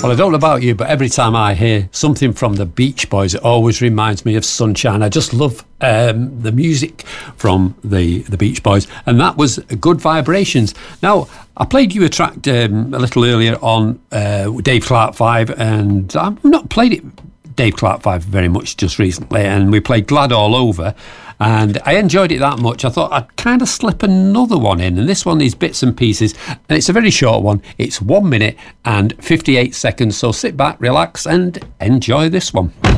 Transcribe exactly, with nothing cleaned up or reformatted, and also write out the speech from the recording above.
Well, I don't know about you, but every time I hear something from the Beach Boys, it always reminds me of Sunshine. I just love um, the music from the, the Beach Boys, and that was Good Vibrations. Now, I played you a track um, a little earlier on uh, Dave Clark five, and I've not played it, Dave Clark five, very much just recently, and we played Glad All Over. And I enjoyed it that much, I thought I'd kind of slip another one in. And this one is bits and pieces. And it's a very short one. It's one minute and fifty-eight seconds. So sit back, relax and enjoy this one.